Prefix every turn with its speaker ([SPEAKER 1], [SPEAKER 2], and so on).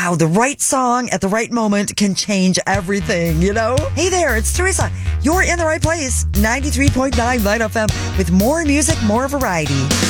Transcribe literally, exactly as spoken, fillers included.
[SPEAKER 1] wow, the right song at the right moment can change everything, you know? Hey there, it's Teresa. You're in the right place. ninety-three point nine Light F M with more music, more variety.